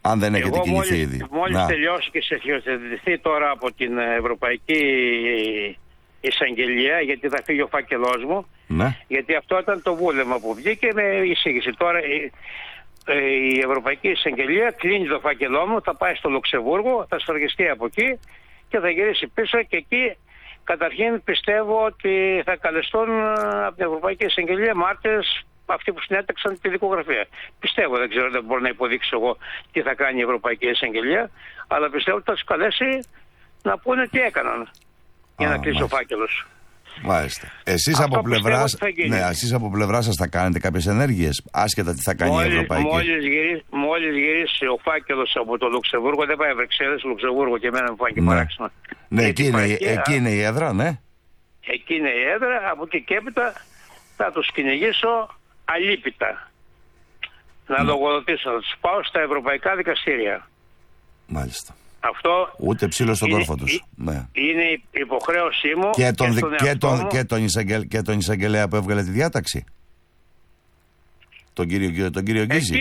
Αν δεν έχετε κινηθεί ήδη. Μόλις τελειώσει και σεχειοθετηθεί τώρα από την Ευρωπαϊκή Εισαγγελία, γιατί θα φύγει ο φάκελός μου. Ναι. Γιατί αυτό ήταν το βούλευμα που βγήκε με εισήγηση. Τώρα η Ευρωπαϊκή Εισαγγελία κλείνει το φάκελό μου, θα πάει στο Λουξεμβούργο, θα σφραγιστεί από εκεί και θα γυρίσει πίσω, και εκεί καταρχήν πιστεύω ότι θα καλεστούν από την Ευρωπαϊκή Εισαγγελία μάρτυρες, αυτοί που συνέταξαν τη δικογραφία. Πιστεύω, δεν ξέρω, δεν μπορώ να υποδείξω εγώ τι θα κάνει η Ευρωπαϊκή Εισαγγελία, αλλά πιστεύω ότι θα τους καλέσει να πούνε τι έκαναν για να κλείσει ο φάκελος. Μάλιστα. Εσείς από πλευρά σας θα κάνετε κάποιες ενέργειες, άσχετα τι θα κάνει η Ευρωπαϊκή? Μόλις γυρίσει ο φάκελος από το Λουξεμβούργο, δεν πάει Βρυξέλλες, Λουξεμβούργο, και εμένα μου φάνηκε παράξενο. Ναι, εκεί είναι η έδρα, ναι. Εκεί είναι η έδρα, από εκεί και έπειτα θα τους κυνηγήσω αλίπητα. Να λογοδοτήσω, να τους πάω στα ευρωπαϊκά δικαστήρια. Μάλιστα. Αυτό ούτε ψήλο στον κόρφο τους. Ναι. Είναι η υποχρέωσή μου και τον εισαγγελέα που έβγαλε τη διάταξη. Τον κύριο Γκίζη.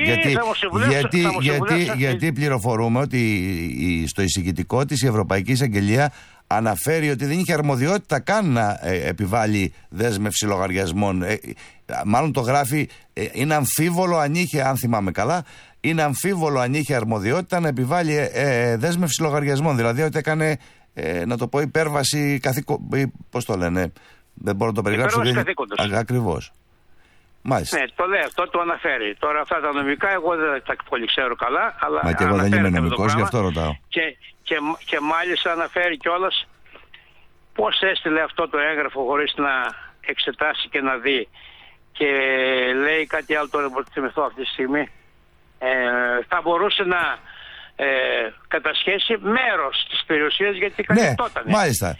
Γιατί πληροφορούμε ότι στο εισηγητικό της η Ευρωπαϊκή Εισαγγελία αναφέρει ότι δεν είχε αρμοδιότητα καν να επιβάλλει δέσμευση λογαριασμών. Μάλλον το γράφει, είναι αμφίβολο αν είχε, αν θυμάμαι καλά, είναι αμφίβολο αν είχε αρμοδιότητα να επιβάλλει δέσμευση λογαριασμών. Δηλαδή ότι έκανε, να το πω, υπέρβαση πώς το λένε, δεν μπορώ να το περιγράψω. Ακριβώς. Μάλιστα. Ναι, το λέει αυτό, το αναφέρει. Τώρα αυτά τα νομικά εγώ δεν τα πολύ ξέρω καλά, αλλά. Μα και εγώ δεν είμαι νομικός, γι' αυτό ρωτάω. Και μάλιστα αναφέρει κιόλας πώς έστειλε αυτό το έγγραφο χωρίς να εξετάσει και να δει. Και λέει κάτι άλλο, τώρα μπορώ να θυμηθώ αυτή τη στιγμή. Θα μπορούσε να κατασχέσει μέρος της περιουσίας, γιατί καθιστότανε. Ναι, μάλιστα.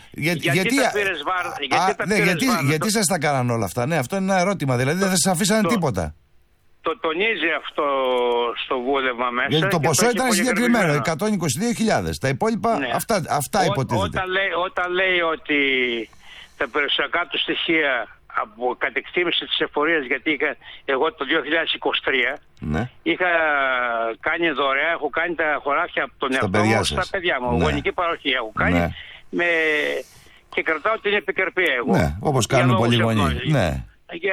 Γιατί σας τα κάναν όλα αυτά? Ναι, αυτό είναι ένα ερώτημα. Δηλαδή δεν σας αφήσανε τίποτα. Το τονίζει αυτό στο βούλευμα μέσα. Γιατί το ποσό ήταν συγκεκριμένο, 122.000. Τα υπόλοιπα, ναι, αυτά υποτίθεται. Όταν λέει ότι τα περιουσιακά του στοιχεία από κατεκτήμηση της εφορίας, γιατί εγώ το 2023 ναι, είχα κάνει δωρεά, έχω κάνει τα χωράφια από τον εαυτό μου στα παιδιά μου, ναι, γονική παροχή έχω κάνει, ναι, και κρατάω την επικερπία εγώ. Ναι, όπως κάνουν πολλοί γονείς. Ναι.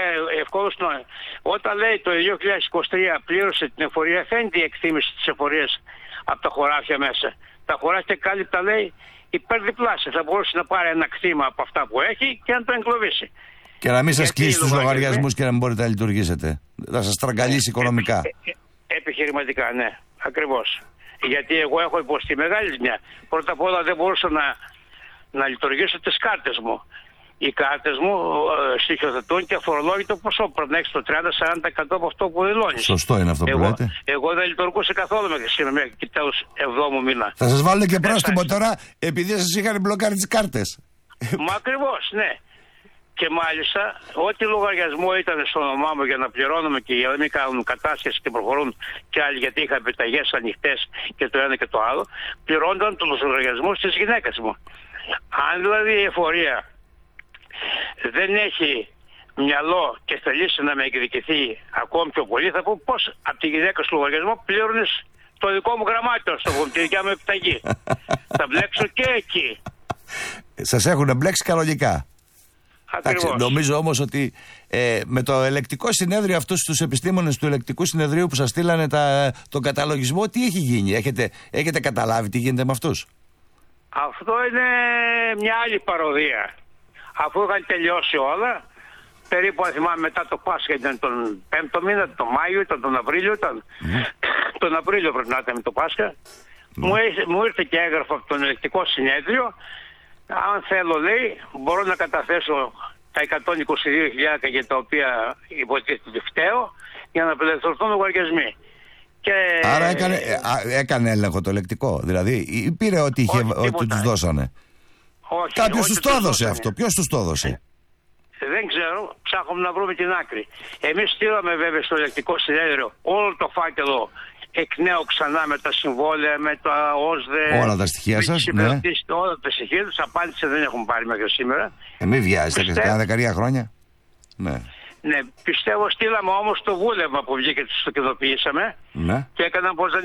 Όταν λέει το 2023 πλήρωσε την εφορία, φαίνεται η εκτίμηση της εφορίας από τα χωράφια μέσα. Τα χωράφια κάλυπτα, λέει, υπερδιπλάσια. Θα μπορούσε να πάρει ένα κτήμα από αυτά που έχει και να το εγκλωβίσει. Και να μην σας κλείσει τους λογαριασμούς και να μην μπορείτε να λειτουργήσετε. Θα σας τραγκαλίσει οικονομικά. Επιχειρηματικά, ναι. Ακριβώς. Γιατί εγώ έχω υποστεί μεγάλη ζημιά. Πρώτα απ' όλα δεν μπορούσα να λειτουργήσω τις κάρτες μου. Οι κάρτες μου στοιχειοθετούν και αφορολόγητο ποσό. Πρέπει να έχεις το 30-40% από αυτό που δηλώνεις. Σωστό είναι αυτό που λέτε. Εγώ δεν λειτουργούσα καθόλου μέχρι και τέλος 7ου μήνα. Θα σας βάλουν και πρόστιμο τώρα επειδή σας είχαν μπλοκάρει τις κάρτες. Μα ακριβώς, ναι. Και μάλιστα, ό,τι λογαριασμό ήταν στο όνομά μου για να πληρώνουμε και για να μην κάνουν κατάσχεση και προχωρούν κι άλλοι, γιατί είχα επιταγές ανοιχτές και το ένα και το άλλο, πληρώνονταν τους λογαριασμούς της γυναίκας μου. Αν δηλαδή η εφορία δεν έχει μυαλό και θελήσει να με εκδικηθεί ακόμη πιο πολύ, θα πω πώς από τη γυναίκα σου λογαριασμό πλήρωνες το δικό μου γραμμάτιο στο βομτηριά με επιταγή. Θα μπλέξω και εκεί. Σας έχουν μπλέξει κανονικά. Ακριβώς. Νομίζω όμως ότι με το ελεκτικό συνέδριο, αυτούς τους επιστήμονες του ελεκτικού συνεδρίου που σας στείλανε τον καταλογισμό, τι έχει γίνει? Έχετε καταλάβει τι γίνεται με αυτούς? Αυτό είναι μια άλλη παροδία. Αφού είχαν τελειώσει όλα, περίπου αν θυμάμαι μετά το Πάσχα, ήταν τον 5ο μήνα, τον Μάιο, ήταν τον Απρίλιο, τον Απρίλιο πρέπει να ήταν το Πάσχα, μου ήρθε και έγραφο από τον ελεκτικό συνέδριο. Αν θέλω, λέει, μπορώ να καταθέσω τα 122.000 για τα οποία υποτίθεται φταίω, για να απελευθερωθούν λογαριασμοί. Άρα έκανε έλεγχο το ελεκτικό, δηλαδή, ή πήρε ότι τους δώσανε? Όχι. Κάποιος τους το έδωσε αυτό. Ποιος τους το έδωσε? Δεν ξέρω, ψάχνουμε να βρούμε την άκρη. Εμείς στείλαμε βέβαια στο ελεκτικό συνέδριο όλο το φάκελο εκ νέου ξανά με τα συμβόλαια, με τα ΟΣΔΕ. Όλα τα στοιχεία σας, ναι. Όλα τα στοιχεία τους, απάντηση δεν έχουν πάρει μέχρι σήμερα. Μην βιάζετε, και κάνα 10 χρόνια. Ναι. Ναι, πιστεύω στείλαμε όμως το βούλευμα που βγήκε, το κοινοποιήσαμε. Ναι. Και έκαναν πως δεν